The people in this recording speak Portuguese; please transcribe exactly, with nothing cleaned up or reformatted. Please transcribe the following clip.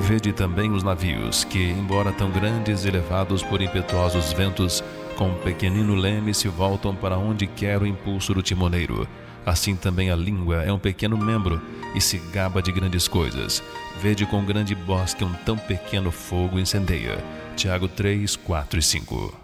Vede também os navios, que, embora tão grandes e levados por impetuosos ventos, com pequenino leme se voltam para onde quer o impulso do timoneiro. Assim também a língua é um pequeno membro e se gaba de grandes coisas. Vede com grande bosque um tão pequeno fogo incendeia. Tiago três, quatro e cinco.